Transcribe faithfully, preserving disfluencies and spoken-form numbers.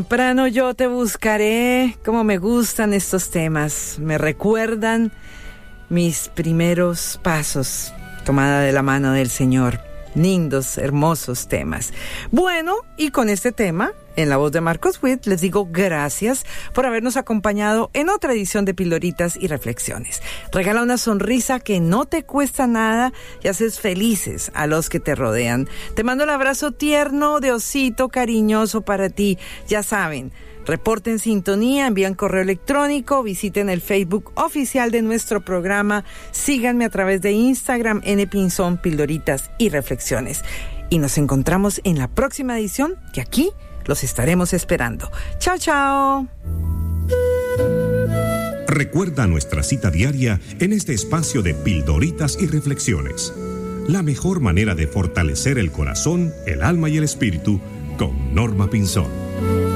Temprano yo te buscaré, como me gustan estos temas, me recuerdan mis primeros pasos, tomada de la mano del Señor. Lindos, hermosos temas. Bueno, y con este tema, en la voz de Marcos Witt, les digo gracias por habernos acompañado en otra edición de Pildoritas y Reflexiones. Regala una sonrisa que no te cuesta nada y haces felices a los que te rodean. Te mando el abrazo tierno de osito cariñoso para ti. Ya saben, reporten sintonía, envían correo electrónico, visiten el Facebook oficial de nuestro programa, síganme a través de Instagram, N Pinzón, Pildoritas y Reflexiones. Y nos encontramos en la próxima edición, que aquí los estaremos esperando. Chao, chao. Recuerda nuestra cita diaria en este espacio de Pildoritas y Reflexiones. La mejor manera de fortalecer el corazón, el alma y el espíritu con Norma Pinzón.